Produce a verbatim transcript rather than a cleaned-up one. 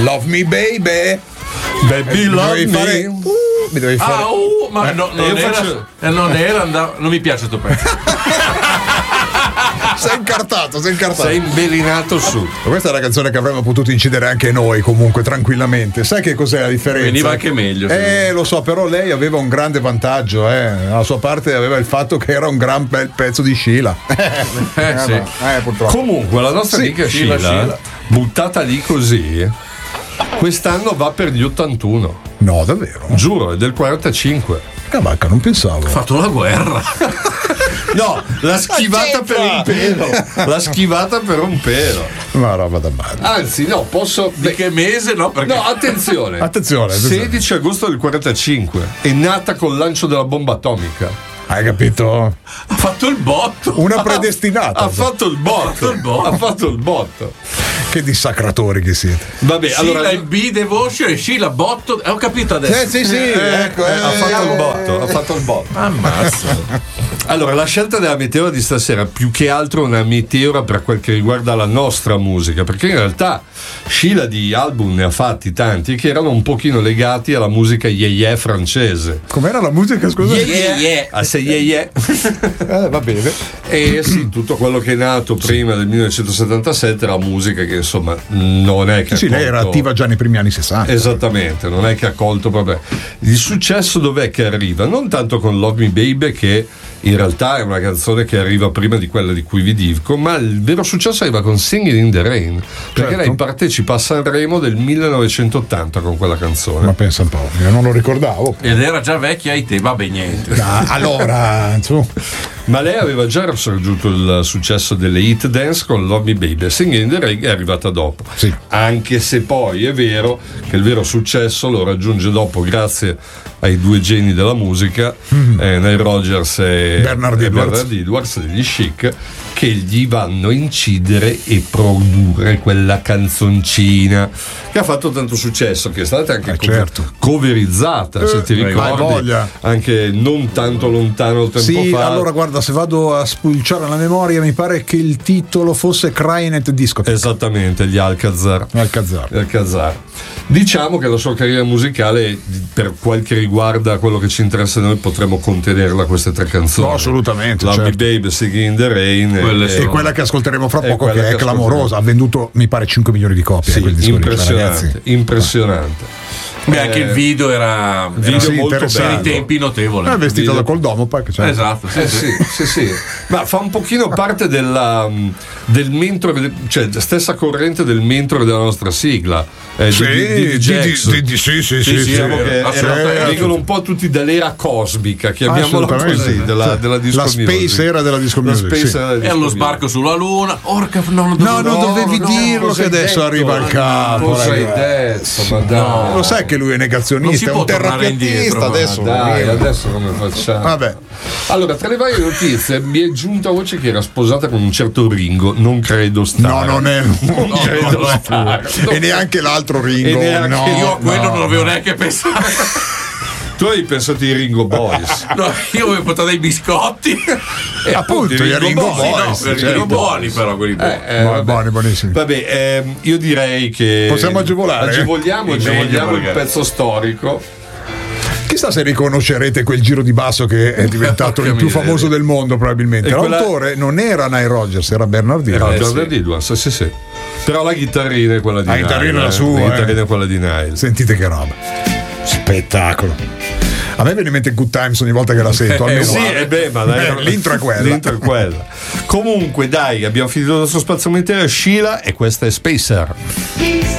Love me baby. Baby love me. Fare... Uh, mi dovevi fare. Ah, uh, ma Eh, no, non, io era, faccio- eh, non era andavo, non mi piace sto pezzo. Sei incartato, sei incartato. Sei imvelinato su. Questa è la canzone che avremmo potuto incidere anche noi, comunque, tranquillamente. Sai che cos'è la differenza? Veniva anche meglio. Eh, lo so, però lei aveva un grande vantaggio, eh. La sua parte aveva il fatto che era un gran bel pezzo di Sheila. Eh, sì. Eh, purtroppo. Comunque, la nostra Sì, amica Sheila, Sheila, Sheila. buttata lì così, quest'anno va per gli ottantuno. No, davvero? Giuro, è del quarantacinque. Cabacca, non pensavo. Ha fatto la guerra. No, l'ha schivata per un pelo. L'ha schivata per un pelo. Una roba da male. Anzi, no, posso. Di che mese? No, perché No, attenzione. Attenzione, attenzione. sedici agosto del quarantacinque. È nata col lancio della bomba atomica. Hai capito? ha fatto il botto. Una predestinata. Ha fatto il botto. Ha fatto il botto. Ha fatto il botto. Che dissacratori che siete. Vabbè, Sheila allora. in B Devotion e Sheila botto. Eh, ho capito adesso. Sì, sì, sì. Ecco, Eh, eh, ha fatto il botto, ha fatto il botto. Ammazza. Allora, la scelta della meteora di stasera più che altro è una meteora per quel che riguarda la nostra musica, perché in realtà Sheila di album ne ha fatti tanti che erano un pochino legati alla musica yeah yeah francese. Com'era la musica, scusa? Yeah yeah yeah, ah, se yeah yeah. Eh, va bene. E sì, tutto quello che è nato prima del millenovecentosettantasette era musica che insomma non è che Sì, ha lei era colto- attiva già nei primi anni sessanta. Esattamente, non è che ha colto proprio. Il successo dov'è che arriva? Non tanto con Love Me Baby, che in realtà è una canzone che arriva prima di quella di cui vi dico, ma il vero successo arriva con Singing in the Rain, perché Certo. lei partecipa a Sanremo del millenovecentottanta con quella canzone. Ma pensa un po', io non lo ricordavo. Ed era già vecchia ai te, vabbè niente. Ah, allora, insomma, Ma lei aveva già raggiunto il successo delle hit dance con Love Me Baby. Singing in the Rain è arrivata dopo. Sì. Anche se poi è vero che il vero successo lo raggiunge dopo grazie ai due geni della musica, mm. eh, Nile Rodgers e Bernard e Edwards. Bernard Edwards degli Chic, che gli vanno a incidere e produrre quella canzoncina che ha fatto tanto successo, che è stata anche Eh, cover- certo. coverizzata, se ti hai ricordi, voglia. anche non tanto lontano tempo sì, fa. allora guarda, se vado a spulciare la memoria, mi pare che il titolo fosse Crying at Discotheque. Esattamente, gli Alcazar. Alcazar. Alcazar. Diciamo che la sua carriera musicale, per quel che riguarda quello che ci interessa a noi, potremmo contenerla a queste tre canzoni. No, assolutamente, Love certo. Me Baby, Singing in the Rain Quelle e, E sono- quella che ascolteremo fra E poco, quella che è che clamorosa, ha venduto mi pare cinque milioni di copie. sì, quel disco lì, impressionante, ragazzi. impressionante. Beh, anche Eh, il video era, era video sì, molto per interessante. i tempi notevole. È vestito Video- da col domo, poi che c'è. Esatto, sì, Eh sì. sì, sì, sì. Ma fa un pochino parte della, del mentore, cioè stessa corrente del mentore della nostra sigla. Eh, Sì, di, di, di di- Jackson. di- di- sì, sì, Sì, sì, sì, sì. diciamo che Assolutamente. era- vengono un po' tutti dall'era cosmica, chiamiamola Assolutamente. così, della, della disco La music. space era della disco La music, space sì. era della E disco allo music. sbarco sulla luna. Orca, no, non No, non dovevo- dovevi no, dirlo cosa che hai adesso detto? arriva il capo. Cosa hai ragazzi. detto? Ma dai. Lo sai che lui è Non si negazionista, è può un tornare terrapiattista indietro, ma adesso. Dai, via. adesso come facciamo? Vabbè. Allora, tra le varie notizie mi è giunta voce che era sposata con un certo Ringo. Non credo stare. No, non è Non no, credo no, stare. E neanche l'altro Ringo. E neanche no, Io a quello no. non avevo neanche pensato. Tu hai pensato ai Ringo Boys. No, io avevo portato dei biscotti. E appunto, i Ringo Sì, no, Boys, per certo. i buoni però quelli buoni. Eh, eh, Buoni, vabbè. buoni, buonissimi. Vabbè, ehm, io direi che Possiamo agevolare? Agevoliamo, È meglio agevoliamo il perché- pezzo storico. Chissà se riconoscerete quel giro di basso che è diventato il Porca più miseria. famoso del mondo, probabilmente. E quella- L'autore non era Nile Rodgers, era Bernard Era Edwards. il Bernard Edwards, sì, sì. Però la chitarrina è quella di La Nile. chitarrina è la eh. sua, La eh. chitarrina è quella di Nile. Sentite che roba. Spettacolo. A me viene in mente Good Times ogni volta che la sento. Eh, almeno sì, guarda. e beh, ma dai, Eh, l'intro è quella. L'intro è quella. Comunque, dai, abbiamo finito il nostro spazio mentale. Sheila, e questa è Spacer. Peace